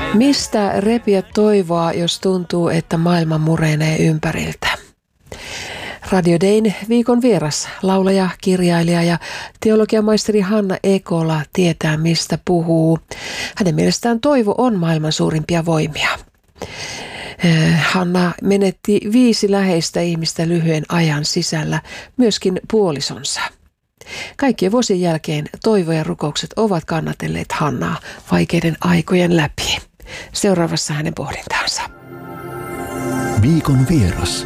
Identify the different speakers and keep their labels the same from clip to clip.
Speaker 1: Mistä repiä toivoa, jos tuntuu, että maailma murenee ympäriltä? Radio Dayn viikon vieras, laulaja, kirjailija ja teologiamaisteri Hanna Ekola tietää, mistä puhuu. Hänen mielestään toivo on maailman suurimpia voimia. Hanna menetti 5 läheistä ihmistä lyhyen ajan sisällä, myöskin puolisonsa. Kaikkien vuosien jälkeen toivo ja rukoukset ovat kannatelleet Hannaa vaikeiden aikojen läpi. Seuraavassa hänen pohdintaansa.
Speaker 2: Viikon vieras.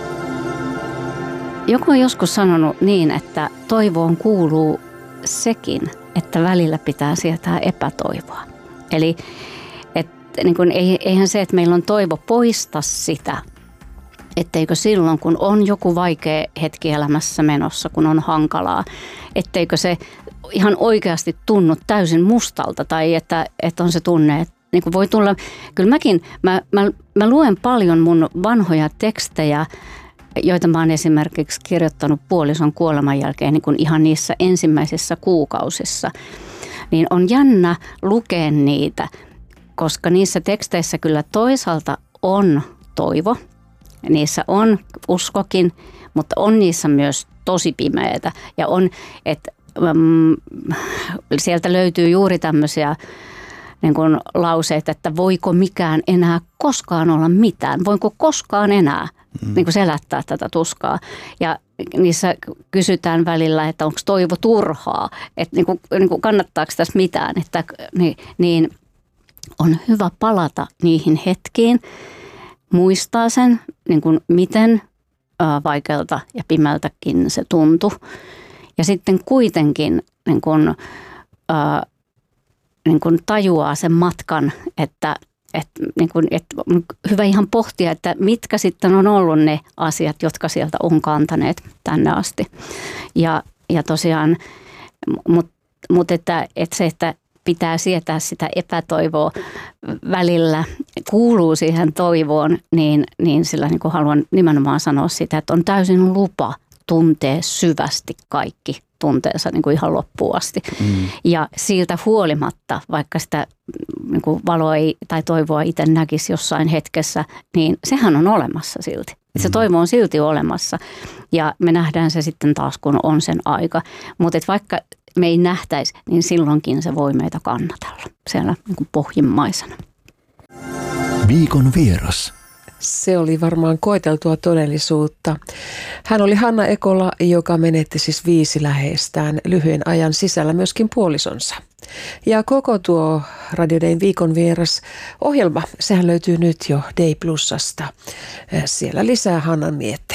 Speaker 3: Joku on joskus sanonut niin, että toivoon kuuluu sekin, että välillä pitää sietää epätoivoa. Eli niin kun eihän se, että meillä on toivo, poista sitä, etteikö silloin, kun on joku vaikea hetki elämässä menossa, kun on hankalaa, etteikö se ihan oikeasti tunnu täysin mustalta tai että on se tunne, että niin kuin voi tulla, kyllä mä luen paljon mun vanhoja tekstejä, joita mä oon esimerkiksi kirjoittanut puolison kuoleman jälkeen niin kuin ihan niissä ensimmäisissä kuukausissa, niin on jännä lukea niitä, koska niissä teksteissä kyllä toisaalta on toivo, niissä on uskokin, mutta on niissä myös tosi pimeätä ja on, että sieltä löytyy juuri tämmöisiä niin kuin lauseita, että voiko mikään enää koskaan olla mitään, voinko koskaan enää niin kuin selättää tätä tuskaa. Ja niissä kysytään välillä, että onko toivo turhaa, että niin kuin kannattaako tässä mitään, että niin on hyvä palata niihin hetkiin, muistaa sen, niin kuin miten vaikealta ja pimeältäkin se tuntui. Ja sitten kuitenkin niin kuin tajuaa sen matkan, että on hyvä ihan pohtia, että mitkä sitten on ollut ne asiat, jotka sieltä on kantaneet tänne asti. Ja tosiaan, mutta että se, että pitää sietää sitä epätoivoa välillä, kuuluu siihen toivoon, niin sillä niin kuin haluan nimenomaan sanoa sitä, että on täysin lupa tuntea syvästi kaikki tunteensa niin kuin ihan loppuun asti. Ja siltä huolimatta, vaikka sitä niin kuin valoa tai toivoa itse näkisi jossain hetkessä, niin sehän on olemassa silti. Se toivo on silti olemassa ja me nähdään se sitten taas, kun on sen aika. Mutta vaikka me ei nähtäisi, niin silloinkin se voi meitä kannatella siellä niin kuin pohjimmaisena.
Speaker 2: Viikon vieras.
Speaker 1: Se oli varmaan koeteltua todellisuutta. Hän oli Hanna Ekola, joka menetti siis 5 läheistään lyhyen ajan sisällä, myöskin puolisonsa. Ja koko tuo Radio Dayn viikon vieras -ohjelma, sehän löytyy nyt jo Day Plusasta. Siellä lisää Hannan mietteitä.